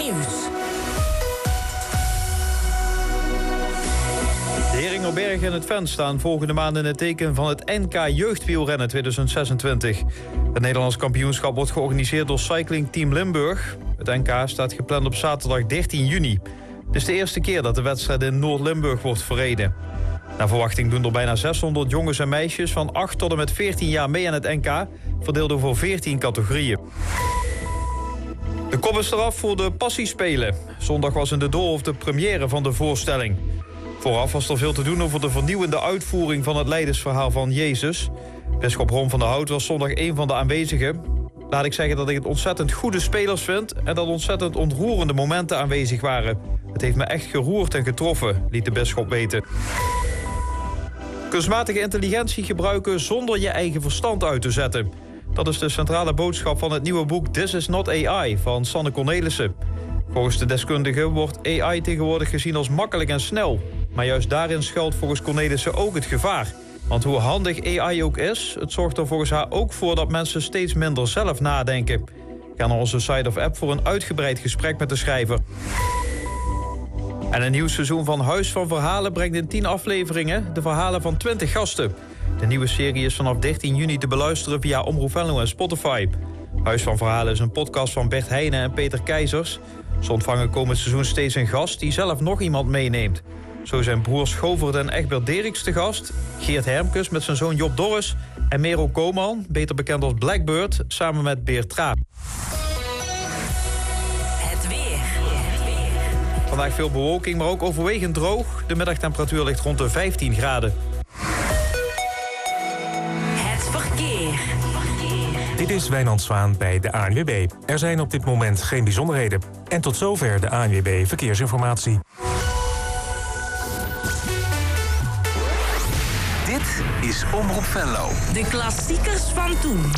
Nieuws. De Heringerberg en het Ven staan volgende maand in het teken van het NK Jeugdwielrennen 2026. Het Nederlands kampioenschap wordt georganiseerd door Cycling Team Limburg. Het NK staat gepland op zaterdag 13 juni. Het is de eerste keer dat de wedstrijd in Noord-Limburg wordt verreden. Naar verwachting doen er bijna 600 jongens en meisjes van 8 tot en met 14 jaar mee aan het NK, verdeeld over 14 categorieën. De kop is eraf voor de Passiespelen. Zondag was in de Doolhof de première van de voorstelling. Vooraf was er veel te doen over de vernieuwende uitvoering van het lijdensverhaal van Jezus. Bisschop Ron van der Hout was zondag een van de aanwezigen. Laat ik zeggen dat ik het ontzettend goede spelers vind en dat ontzettend ontroerende momenten aanwezig waren. Het heeft me echt geroerd en getroffen, liet de bisschop weten. Kunstmatige intelligentie gebruiken zonder je eigen verstand uit te zetten. Dat is de centrale boodschap van het nieuwe boek This is not AI van Sanne Cornelissen. Volgens de deskundige wordt AI tegenwoordig gezien als makkelijk en snel. Maar juist daarin schuilt volgens Cornelissen ook het gevaar. Want hoe handig AI ook is, het zorgt er volgens haar ook voor dat mensen steeds minder zelf nadenken. Ga naar onze site of app voor een uitgebreid gesprek met de schrijver. En een nieuw seizoen van Huis van Verhalen brengt in 10 afleveringen de verhalen van 20 gasten. De nieuwe serie is vanaf 13 juni te beluisteren via Omroep Venlo en Spotify. Huis van Verhalen is een podcast van Bert Heijnen en Peter Keizers. Ze ontvangen komend seizoen steeds een gast die zelf nog iemand meeneemt. Zo zijn broers Govert en Egbert Deriks te gast, Geert Hermkes met zijn zoon Job Dorris en Merel Koman, beter bekend als Blackbird, samen met Beert Tra. Het weer. Vandaag veel bewolking, maar ook overwegend droog. De middagtemperatuur ligt rond de 15 graden. Het verkeer. Dit is Wijnand Zwaan bij de ANWB. Er zijn op dit moment geen bijzonderheden. En tot zover de ANWB Verkeersinformatie. Dit is Omroep Venlo. De klassiekers van toen.